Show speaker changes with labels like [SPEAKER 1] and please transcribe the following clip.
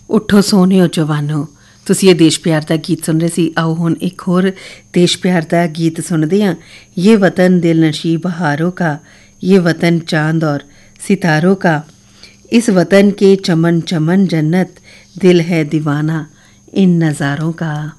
[SPEAKER 1] ਉੱਠੋ ਸੋਹਣਿਓ ਜਵਾਨੋ। ਤੁਸੀਂ ਇਹ ਦੇਸ਼ ਪਿਆਰ ਦਾ ਗੀਤ ਸੁਣ ਰਹੇ ਸੀ। ਆਓ ਹੁਣ ਇੱਕ ਹੋਰ ਦੇਸ਼ ਪਿਆਰ ਦਾ ਗੀਤ ਸੁਣਦੇ ਹਾਂ। ये वतन दिल नशी बहारों का, ये वतन चांद और सितारों का, इस वतन के चमन चमन जन्नत, दिल है दीवाना इन नज़ारों का।